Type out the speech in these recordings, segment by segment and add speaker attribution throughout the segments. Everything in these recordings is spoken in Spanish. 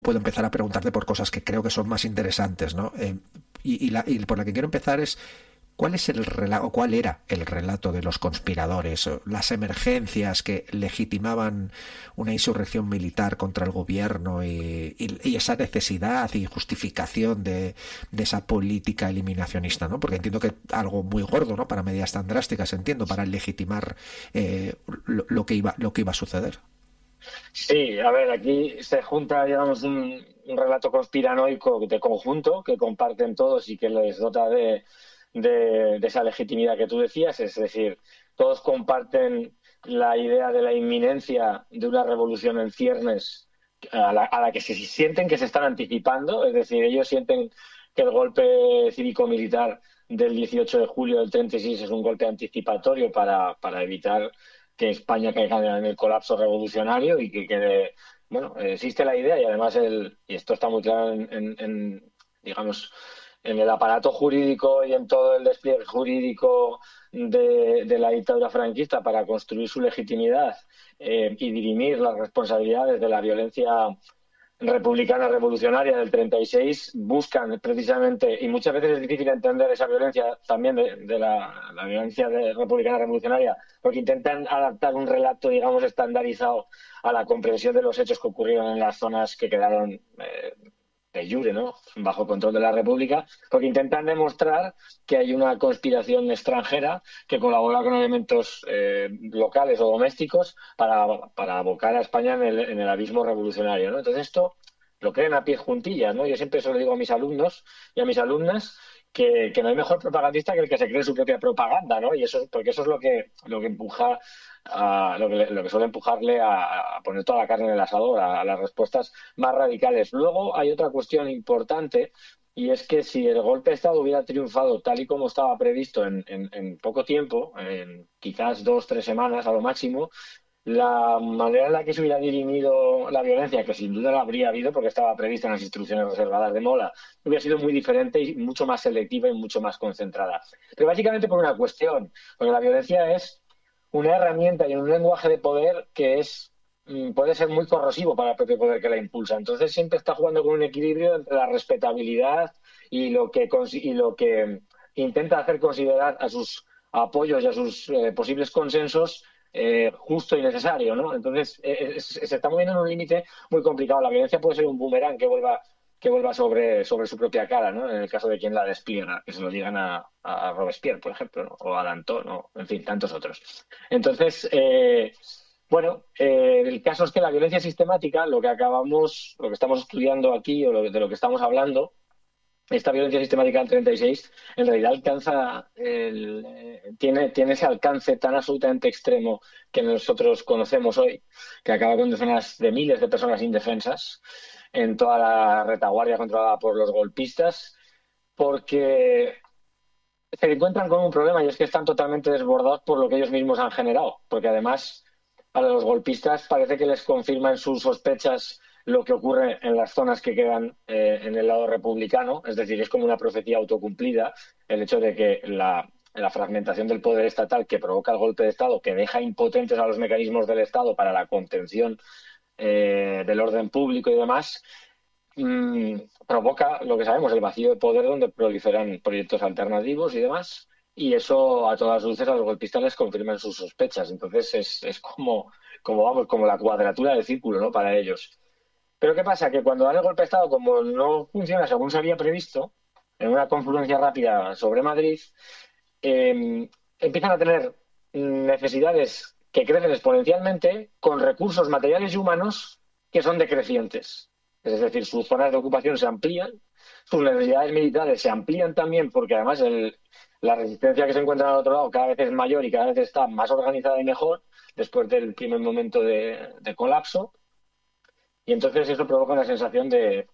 Speaker 1: puedo empezar a preguntarte por cosas que creo que son más interesantes, ¿no? Y por la que quiero empezar es ¿cuál es el relato, o cuál era el relato de los conspiradores, o las emergencias que legitimaban una insurrección militar contra el gobierno y esa necesidad y justificación de esa política eliminacionista, ¿no? Porque entiendo que algo muy gordo, ¿no? Para medidas tan drásticas, entiendo, para legitimar lo que iba a suceder.
Speaker 2: Sí, a ver, aquí se junta, digamos, un relato conspiranoico de conjunto que comparten todos y que les dota de esa legitimidad que tú decías, es decir, todos comparten la idea de la inminencia de una revolución en ciernes a la que se sienten que se están anticipando, es decir, ellos sienten que el golpe cívico-militar del 18 de julio del 36 es un golpe anticipatorio para evitar que España caiga en el colapso revolucionario y que quede, bueno, existe la idea y además y esto está muy claro digamos, en el aparato jurídico y en todo el despliegue jurídico de la dictadura franquista para construir su legitimidad y dirimir las responsabilidades de la violencia republicana revolucionaria del 36 buscan precisamente, y muchas veces es difícil entender esa violencia también de la violencia republicana revolucionaria, porque intentan adaptar un relato, digamos, estandarizado a la comprensión de los hechos que ocurrieron en las zonas que quedaron de jure, ¿no? Bajo control de la República, porque intentan demostrar que hay una conspiración extranjera que colabora con elementos locales o domésticos para abocar a España en el abismo revolucionario, ¿no? Entonces esto lo creen a pie juntillas, ¿no? Yo siempre eso lo digo a mis alumnos y a mis alumnas que no hay mejor propagandista que el que se cree su propia propaganda, ¿no? Y eso, porque eso es lo que empuja lo que suele empujarle a poner toda la carne en el asador, a las respuestas más radicales. Luego hay otra cuestión importante y es que si el golpe de Estado hubiera triunfado tal y como estaba previsto en poco tiempo, en quizás 2, 3 semanas a lo máximo, la manera en la que se hubiera dirimido la violencia, que sin duda la habría habido porque estaba prevista en las instrucciones reservadas de Mola, hubiera sido muy diferente y mucho más selectiva y mucho más concentrada. Pero básicamente por una cuestión, porque la violencia es una herramienta y un lenguaje de poder que puede ser muy corrosivo para el propio poder que la impulsa. Entonces siempre está jugando con un equilibrio entre la respetabilidad y lo que intenta hacer considerar a sus apoyos y a sus posibles consensos justo y necesario, ¿no? Entonces se está moviendo en un límite muy complicado. La violencia puede ser un boomerang que vuelva sobre su propia cara, ¿no? En el caso de quien la despliega, que se lo digan a Robespierre, por ejemplo, ¿no? O a Danton, o en fin, tantos otros. Entonces, bueno, el caso es que la violencia sistemática, lo que estamos estudiando aquí o de lo que estamos hablando, esta violencia sistemática del 36 en realidad tiene ese alcance tan absolutamente extremo que nosotros conocemos hoy, que acaba con decenas de miles de personas indefensas en toda la retaguardia controlada por los golpistas, porque se encuentran con un problema y es que están totalmente desbordados por lo que ellos mismos han generado, porque además a los golpistas parece que les confirman sus sospechas lo que ocurre en las zonas que quedan en el lado republicano, es decir, es como una profecía autocumplida el hecho de que la fragmentación del poder estatal que provoca el golpe de Estado, que deja impotentes a los mecanismos del Estado para la contención del orden público y demás, mmm, provoca lo que sabemos, el vacío de poder donde proliferan proyectos alternativos y demás, y eso a todas luces a los golpistas les confirman sus sospechas. Entonces es como la cuadratura del círculo, ¿no? Para ellos. Pero ¿qué pasa? Que cuando dan el golpe de Estado, como no funciona según se había previsto, en una confluencia rápida sobre Madrid, empiezan a tener necesidades que crecen exponencialmente con recursos materiales y humanos que son decrecientes. Es decir, sus zonas de ocupación se amplían, sus necesidades militares se amplían también porque además la resistencia que se encuentra al otro lado cada vez es mayor y cada vez está más organizada y mejor después del primer momento de colapso. Y entonces eso provoca una sensación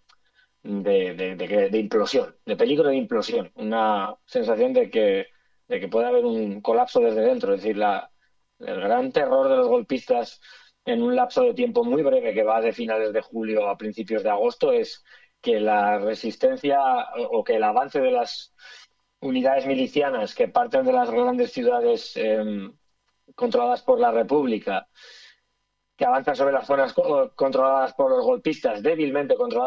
Speaker 2: de implosión, de peligro de implosión, una sensación de que puede haber un colapso desde dentro. Es decir, el gran terror de los golpistas en un lapso de tiempo muy breve que va de finales de julio a principios de agosto es que la resistencia o que el avance de las unidades milicianas que parten de las grandes ciudades controladas por la República que avanzan sobre las zonas controladas por los golpistas, débilmente controladas